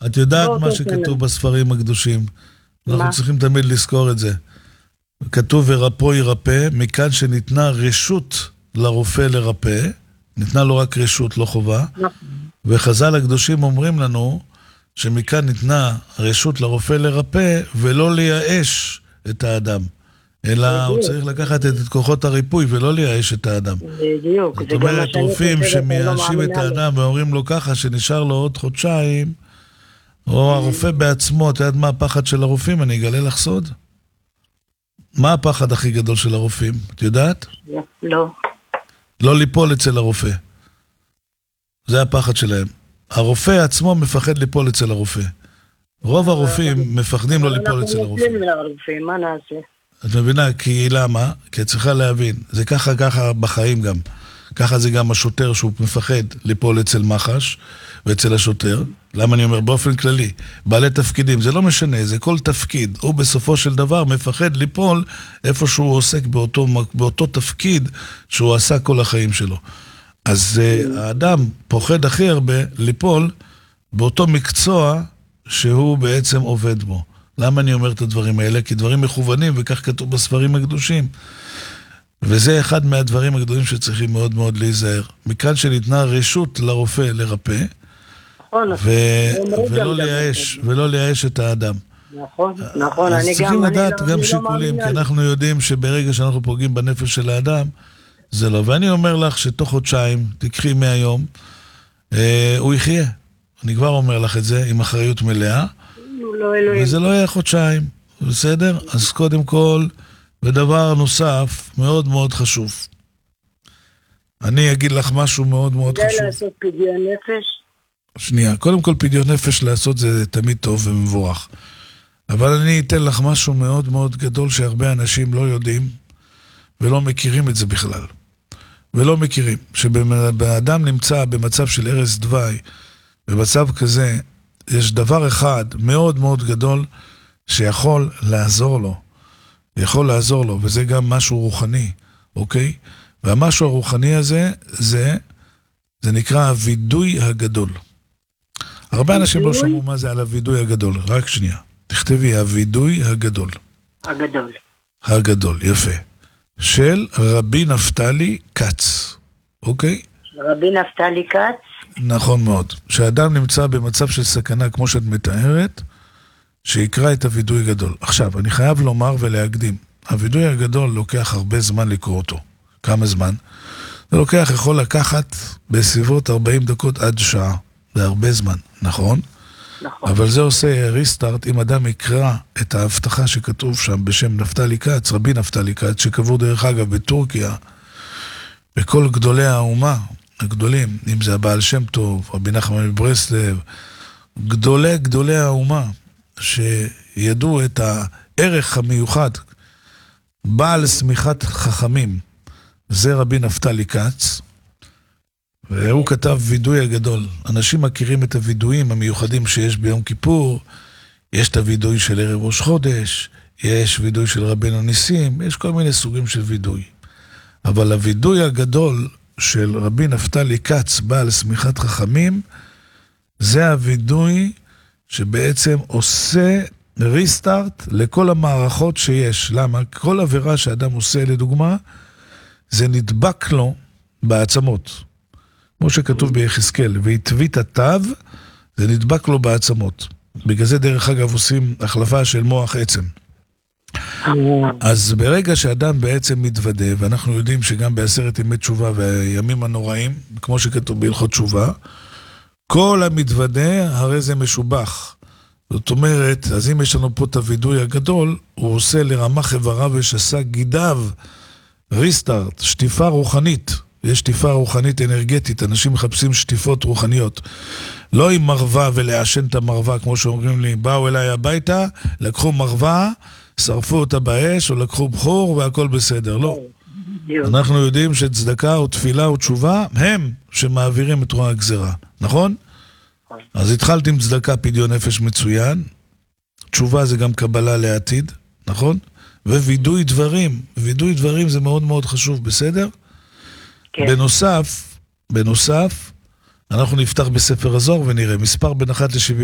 את יודעת מה שכתוב בספרים הקדושים. אנחנו צריכים תמיד לזכור את זה. כתוב ורפו ירפא, מכאן שניתנה רשות לרופא לרפא, ניתנה לו רק רשות, לא חובה. וחז"ל הקדושים אומרים לנו שמכאן ניתנה רשות לרופא לרפא ולא לייאש את האדם. אלא הוא צריך לקחת את כוחות הריפוי ולא לייאש את האדם. בדיוק. זאת אומרת, רופאים שמייאשים את האדם ואומרים לו ככה שנשאר לו עוד חודשיים, או הרופא בעצמו, אתה יודעת מה הפחד של הרופאים? אני אגלה לך סוד. מה הפחד הכי גדול של הרופאים? את יודעת? לא. לא ליפול אצל הרופא. זה הפחד שלהם. הרופא עצמו מפחד ליפול אצל הרופא. רוב הרופאים מפחדים לא ליפול אצל הרופא. מה נעשה? את מבינה? כי למה? כי את צריכה להבין. זה ככה בחיים גם. ככה זה גם השוטר שהוא מפחד ליפול אצל מחש ואצל השוטר. למה אני אומר? באופן כללי. בעלי תפקידים, זה לא משנה, זה כל תפקיד. הוא בסופו של דבר מפחד ליפול איפה שהוא עוסק באותו תפקיד שהוא עשה כל החיים שלו. אז האדם פוחד הכי הרבה ליפול באותו מקצוע שהוא בעצם עובד בו. למה אני אומר את הדברים האלה? כי דברים מכוונים, וכך כתוב בספרים הקדושים. וזה אחד מהדברים הגדולים שצריכים מאוד מאוד להיזהר. מכאן שניתנה רשות לרופא לרפא, ולא לייאש את האדם. נכון. אז צריכים לדעת גם שיקולים, כי אנחנו יודעים שברגע שאנחנו פוגעים בנפש של האדם, זה לא. ואני אומר לך שתוך חודשיים, תקחי מהיום, הוא יחיה. אני כבר אומר לך את זה, עם אחריות מלאה. וזה לא יהיה חודשיים, בסדר? אז קודם כל, ודבר נוסף, מאוד מאוד חשוב. אני אגיד לך משהו מאוד מאוד חשוב. זה לעשות פדיון נפש? שנייה, קודם כל פדיון נפש לעשות זה תמיד טוב ומבורך. אבל אני אתן לך משהו מאוד מאוד גדול שהרבה אנשים לא יודעים, ולא מכירים את זה בכלל. ולא מכירים. שבאדם נמצא במצב של ערש דווי, במצב כזה, יש דבר אחד מאוד מאוד גדול שיכול לעזור לו. יכול לעזור לו, וזה גם משהו רוחני, אוקיי? והמשהו הרוחני הזה, זה נקרא הוידוי הגדול. הרבה אנשים לא שמעו מה זה על הוידוי הגדול. רק שנייה. תכתבי, הוידוי הגדול. הגדול, יפה. של רבי נפתלי קץ, אוקיי? רבי נפתלי קץ? נכון מאוד. כשאדם נמצא במצב של סכנה, כמו שאת מתארת, שיקרא את הוידוי הגדול. עכשיו, אני חייב לומר ולהקדים. הוידוי הגדול לוקח הרבה זמן לקרוא אותו. כמה זמן? זה יכול לקחת בסביבות 40 דקות עד שעה. זה הרבה זמן, נכון? נכון. אבל זה עושה ריסטארט אם אדם יקרא את ההבטחה שכתוב שם בשם נפתלי קץ, רבי נפתלי קץ, שקבור דרך אגב בטורקיה, וכל גדולי האומה, הגדולים, אם זה הבעל שם טוב, רבי נחמן מברסלב, גדולי האומה, שידעו את הערך המיוחד, בעל סמיכת חכמים, זה רבי נפתלי קץ, והוא כתב וידוי הגדול. אנשים מכירים את הוידויים המיוחדים שיש ביום כיפור, יש את הוידוי של ערב ראש חודש, יש וידוי של רבנו ניסים, יש כל מיני סוגים של וידוי. אבל הוידוי הגדול של רבי נפתלי קץ, בעל סמיכת חכמים, זה הוידוי שבעצם עושה ריסטארט לכל המערכות שיש. למה? כל עבירה שאדם עושה, לדוגמה, זה נדבק לו בעצמות. כמו שכתוב ביחזקאל, והתווית התו, זה נדבק לו בעצמות. בגלל זה דרך אגב עושים החלפה של מוח עצם. אז ברגע שאדם בעצם מתוודה, ואנחנו יודעים שגם בעשרת ימי תשובה והימים הנוראים, כמו שכתוב בהלכות תשובה, כל המתוודה הרי זה משובח. זאת אומרת, אז אם יש לנו פה את הוידוי הגדול, הוא עושה לרמה חברה ושסה גידיו, ריסטארט, שטיפה רוחנית. יש שטיפה רוחנית אנרגטית, אנשים מחפשים שטיפות רוחניות. לא עם מרווה ולעשן את המרווה, כמו שאומרים לי, באו אליי הביתה, לקחו מרווה, שרפו אותה באש, או לקחו בחור, והכל בסדר. לא. אנחנו יודעים שצדקה או תפילה או תשובה, הם שמעבירים את רוע הגזרה. נכון? אז התחלתי עם צדקה פדיון נפש מצוין, תשובה זה גם קבלה לעתיד, נכון? ווידוי דברים, וידוי דברים זה מאוד מאוד חשוב, בסדר? כן. בנוסף, אנחנו נפתח בספר הזוהר ונראה מספר בין 1 ל-70.